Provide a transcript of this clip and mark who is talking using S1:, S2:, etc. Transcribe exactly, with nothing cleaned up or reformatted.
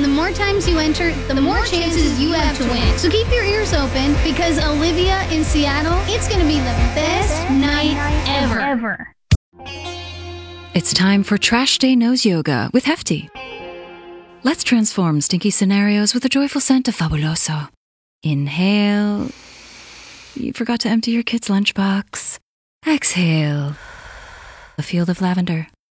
S1: the more times you enter, the, the more chances you have to win. So keep your ears open, because Olivia in Seattle, it's going to be the best night ever. ever.
S2: It's time for Trash Day Nose Yoga with Hefty. Let's transform stinky scenarios with a joyful scent of Fabuloso. Inhale. You forgot to empty your kid's lunchbox. Exhale. A field of lavender.